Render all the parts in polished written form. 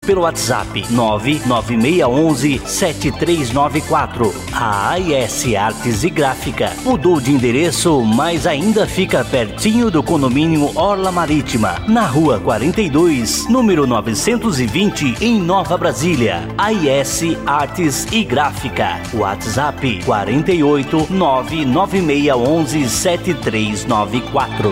pelo WhatsApp 99611-7394. A AIS Artes e Gráfica mudou de endereço, mas ainda fica pertinho do condomínio Orla Marítima, na Rua 42, número 920, em Nova Brasília. AIS Artes e Gráfica. WhatsApp 48 99611-7394.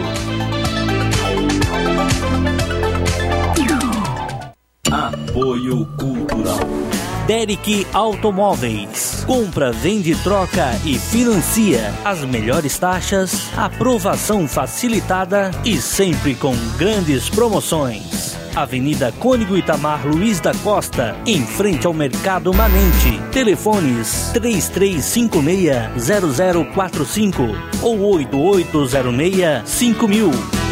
Apoio Cultural. Derek Automóveis. Compra, vende, troca e financia. As melhores taxas, aprovação facilitada e sempre com grandes promoções. Avenida Cônigo Itamar Luiz da Costa, em frente ao Mercado Manente. Telefones 3356-0045 ou 8806-5000.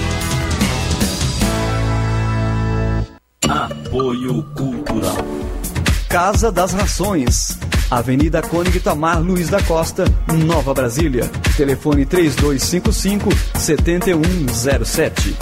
Apoio Cultural. Casa das Rações. Avenida Cônigo Itamar Luiz da Costa, Nova Brasília. Telefone 3255-7107.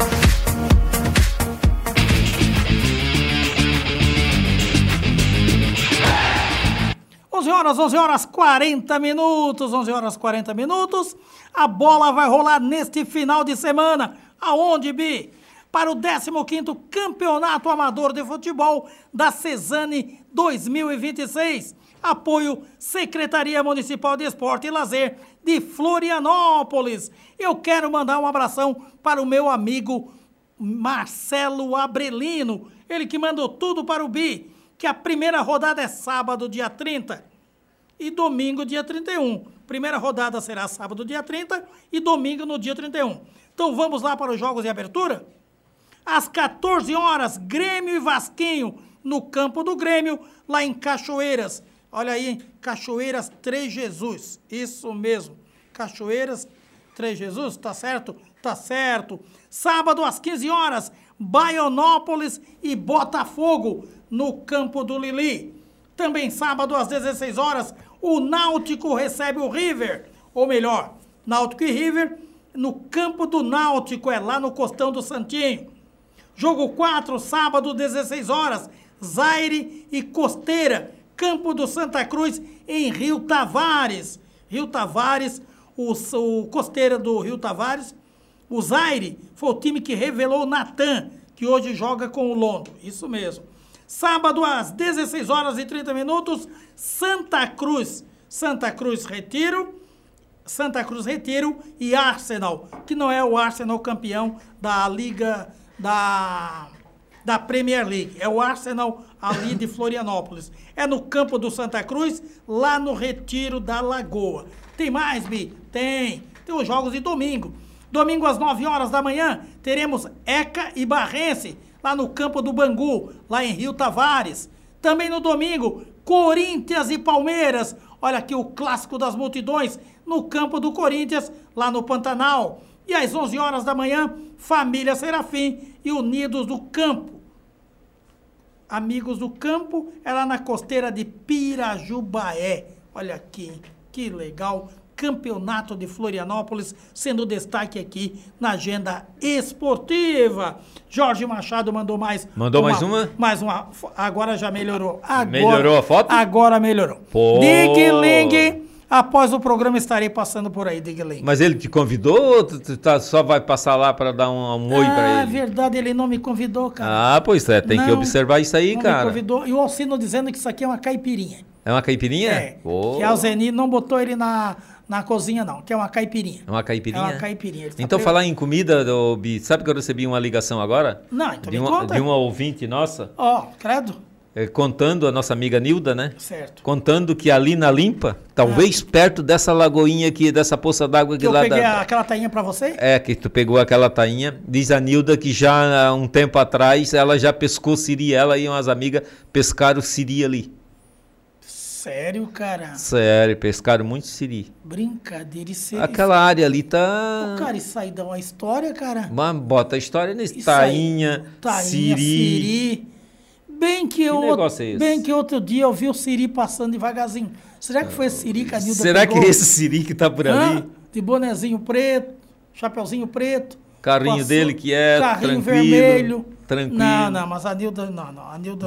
Onze horas 40 minutos, 11 horas 40 minutos. A bola vai rolar neste final de semana. Aonde, Bi? Para o 15º Campeonato Amador de Futebol da Cesane 2026. Apoio Secretaria Municipal de Esporte e Lazer de Florianópolis. Eu quero mandar um abração para o meu amigo Marcelo Abrelino. Ele que mandou tudo para o Bi. Que a primeira rodada é sábado, dia 30, e domingo, dia 31. Primeira rodada será sábado, dia 30, e domingo, no dia 31. Então vamos lá para os jogos de abertura? Às 14 horas, Grêmio e Vasquinho, no campo do Grêmio, lá em Cachoeiras. Olha aí, hein? Cachoeiras Três Jesus. Isso mesmo. Cachoeiras Três Jesus, tá certo? Tá certo. Sábado, às 15 horas, Baionópolis e Botafogo, no campo do Lili. Também sábado, às 16 horas, o Náutico recebe o River. Ou melhor, Náutico e River, no campo do Náutico, é lá no Costão do Santinho. Jogo 4, sábado, 16 horas, Zaire e Costeira, campo do Santa Cruz, em Rio Tavares. Rio Tavares, o Costeira do Rio Tavares. O Zaire foi o time que revelou o Natan, que hoje joga com o Londo. Isso mesmo. Sábado, às 16 horas e 30 minutos, Santa Cruz Retiro e Arsenal, que não é o Arsenal campeão da Liga da Premier League, é o Arsenal ali de Florianópolis. É no campo do Santa Cruz, lá no Retiro da Lagoa. Tem mais, Bi? Tem os jogos de domingo. Domingo às 9 horas da manhã, teremos ECA e Barrense, lá no campo do Bangu, lá em Rio Tavares. Também no domingo, Corinthians e Palmeiras. Olha aqui o clássico das multidões, no campo do Corinthians, lá no Pantanal. E às 11 horas da manhã, Família Serafim e Unidos do Campo. Amigos do Campo, é lá na costeira de Pirajubaé. Olha aqui, que legal. Campeonato de Florianópolis, sendo destaque aqui na agenda esportiva. Jorge Machado mandou mais uma? Mais uma. Agora já melhorou. Melhorou a foto? Agora melhorou. Pô. Digling, após o programa estarei passando por aí, Digling. Mas ele te convidou ou tu só vai passar lá para dar um oi para ele? Ah, verdade, ele não me convidou, cara. Ah, pois é, tem que observar isso aí, cara. Não me convidou. E o Alcino dizendo que isso aqui é uma caipirinha. É uma caipirinha? É. Pô. Que a Alzeni não botou ele na cozinha, não, que é uma caipirinha. É uma caipirinha? É uma caipirinha. Então, falar em comida, Bi, sabe que eu recebi uma ligação agora? Não, então de uma ouvinte nossa. Credo. Contando, a nossa amiga Nilda, né? Certo. Contando que ali na Limpa, talvez perto dessa lagoinha aqui, dessa poça d'água que lá... Eu peguei aquela tainha pra você? É, que tu pegou aquela tainha. Diz a Nilda que já há um tempo atrás ela já pescou siri, ela e umas amigas pescaram siri ali. Sério, cara? Sério, pescaram muito siri. Brincadeira, isso. Aquela área ali tá... Cara, isso aí dá uma história, cara. Mas bota a história nesse tainha, siri. Bem que outro dia eu vi o siri passando devagarzinho. Será que foi esse siri que a Nilda Será pegou? que é esse siri que tá por ali? De bonezinho preto, chapeuzinho preto. Carrinho dele que é carrinho tranquilo. Vermelho. Tranquilo. Não, mas a Nilda... Não, a Nilda...